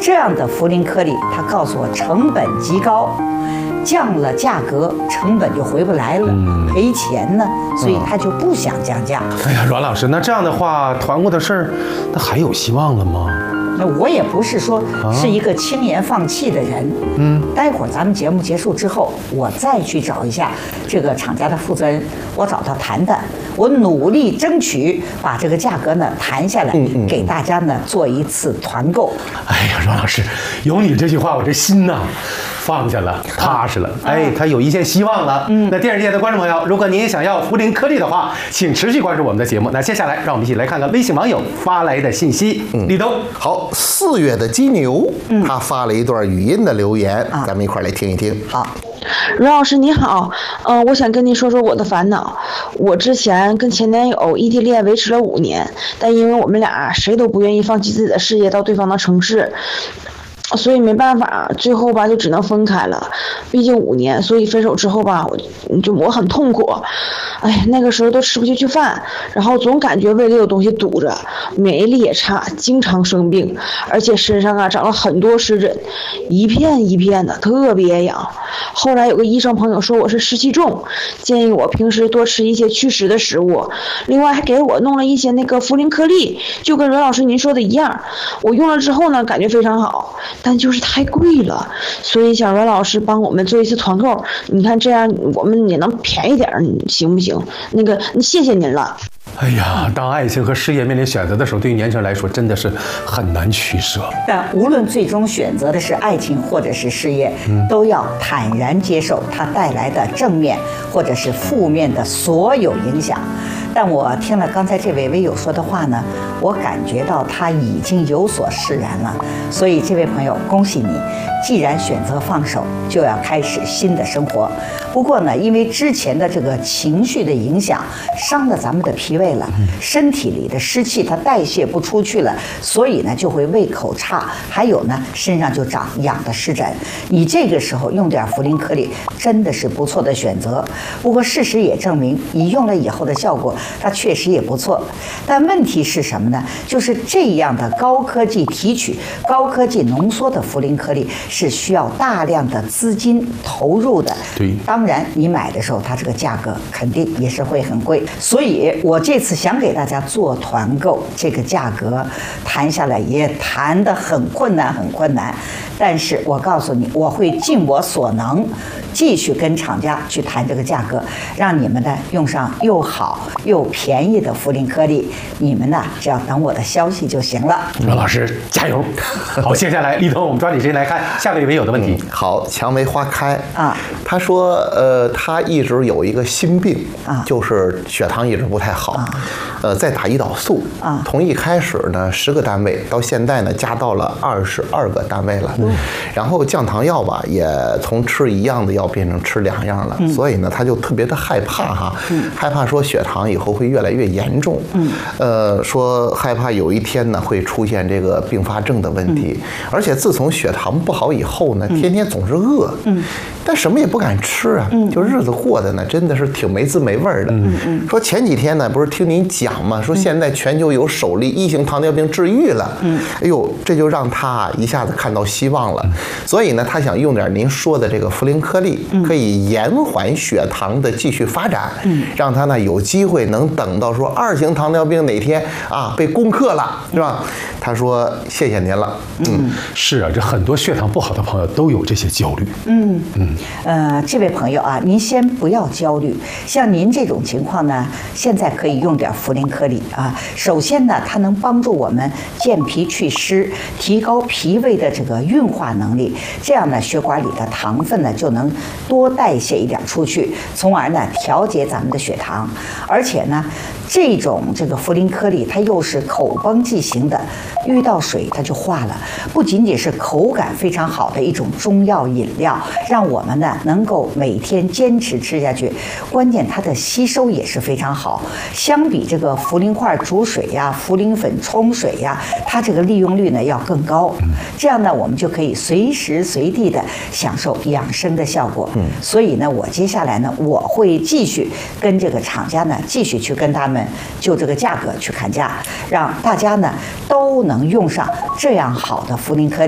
这样的茯苓颗粒，他告诉我成本极高，降了价格，成本就回不来了，赔钱呢，所以他就不想降价。 哎呀，阮老师，那这样的话，团购的事儿，那还有希望了吗？ 那我也不是说是一个轻言放弃的人，待会儿咱们节目结束之后，我再去找一下这个厂家的负责人，我找他谈谈，我努力争取把这个价格呢谈下来，给大家呢做一次团购。 哎呀，阮老师，有你这句话，我这心呐放下了，踏实了。哎，他有一线希望了。那电视界的观众朋友，如果您也想要茯苓颗粒的话，请持续关注我们的节目。那接下来，让我们一起来看看微信网友发来的信息。立冬， 好，4月的金牛，他发了一段语音的留言，咱们一块儿来听一听。 好。 阮老师你好，我想跟你说说我的烦恼。我之前跟前男友异地恋维持了5年，但因为我们俩谁都不愿意放弃自己的事业到对方的城市，所以没办法，最后吧就只能分开了。毕竟5年，所以分手之后吧，我很痛苦。哎，那个时候都吃不进去饭，然后总感觉胃里有东西堵着，免疫力也差，经常生病，而且身上啊长了很多湿疹，一片一片的，特别痒。后来有个医生朋友说我是湿气重，建议我平时多吃一些祛湿的食物，另外还给我弄了一些那个茯苓颗粒，就跟阮老师您说的一样。我用了之后呢，感觉非常好，但就是太贵了，所以想阮老师帮我们做一次团购，你看这样我们也能便宜点，行不行？谢谢您了。 哎呀，当爱情和事业面临选择的时候，对于年轻人来说真的是很难取舍。 但无论最终选择的是爱情或者是事业，都要坦然接受它带来的正面或者是负面的所有影响。但我听了刚才这位微友说的话呢，我感觉到他已经有所释然了。所以这位朋友，恭喜你，既然选择放手，就要开始新的生活。不过呢，因为之前的这个情绪的影响，伤了咱们的脾胃了，身体里的湿气它代谢不出去了，所以呢就会胃口差，还有呢身上就长痒的湿疹。你这个时候用点茯苓颗粒真的是不错的选择。不过事实也证明，你用了以后的效果它确实也不错。但问题是什么呢？就是这样的高科技提取、高科技浓缩的茯苓颗粒是需要大量的资金投入的。 对， 当然你买的时候它这个价格肯定也是会很贵。所以我这次想给大家做团购，这个价格谈下来也谈得很困难，很困难。但是我告诉你，我会尽我所能，继续跟厂家去谈这个价格，让你们呢用上又好又便宜的茯苓颗粒。你们呢只要等我的消息就行了。 阮老师加油！好，接下来立冬，我们抓紧时间来看下位微友的问题。 好，蔷薇花开啊， 他说，他一直有一个心病啊， 就是血糖一直不太好，在打胰岛素啊， 从一开始呢10个单位，到现在呢加到了22个单位了，然后降糖药吧也从吃一样的药变成吃2样了，所以呢他就特别的害怕哈，害怕说血糖以后会越来越严重，说害怕有一天呢会出现这个并发症的问题，而且自从血糖不好以后呢，天天总是饿，但什么也不敢吃啊，就日子过得呢真的是挺没滋没味的。说前几天呢不是听您讲嘛，说现在全球有首例1型糖尿病治愈了，哎呦，这就让他一下子看到希望了，所以呢他想用点您说的这个茯苓颗粒，可以延缓血糖的继续发展，让他呢有机会能等到说2型糖尿病哪天啊被攻克了，是吧？他说谢谢您了。 是啊，这很多血糖不好的朋友都有这些焦虑。 这位朋友啊，您先不要焦虑。像您这种情况呢，现在可以用点茯苓颗粒啊。首先呢，它能帮助我们健脾祛湿，提高脾胃的这个运化能力，这样呢，血管里的糖分呢就能多代谢一点出去，从而呢调节咱们的血糖。而且呢，这个茯苓颗粒它又是口崩剂型的，遇到水它就化了，不仅仅是口感非常好的一种中药饮料，让我们呢能够每天坚持吃下去。关键它的吸收也是非常好，相比这个茯苓块煮水呀、茯苓粉冲水呀，它这个利用率呢要更高。这样呢，我们就可以随时随地的享受养生的效果。所以呢，我接下来呢，我会继续跟这个厂家呢，继续去跟他们就这个价格去砍价，让大家呢都能用上这样好的茯苓颗粒。